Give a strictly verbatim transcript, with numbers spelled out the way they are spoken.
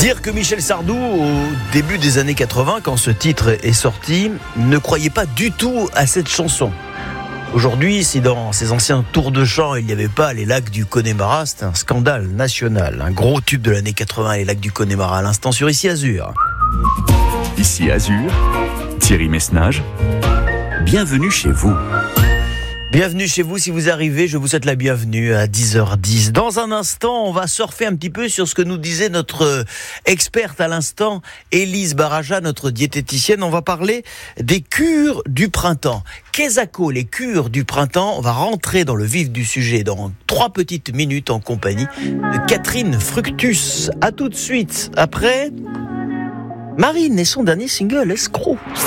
Dire que Michel Sardou, au début des années quatre-vingts, quand ce titre est sorti, ne croyait pas du tout à cette chanson. Aujourd'hui, si dans ses anciens tours de chant, il n'y avait pas les lacs du Connemara, c'est un scandale national. Un gros tube de l'année quatre-vingts, les lacs du Connemara, à l'instant sur Ici Azur. Ici Azur, Thierry Messnage, bienvenue chez vous. Bienvenue chez vous, si vous arrivez, je vous souhaite la bienvenue à dix heures dix. Dans un instant, on va surfer un petit peu sur ce que nous disait notre experte à l'instant, Élise Baraja, notre diététicienne. On va parler des cures du printemps. Quesaco, les cures du printemps. On va rentrer dans le vif du sujet dans trois petites minutes en compagnie de Catherine Fructus. À tout de suite, après Marine et son dernier single, Escroc.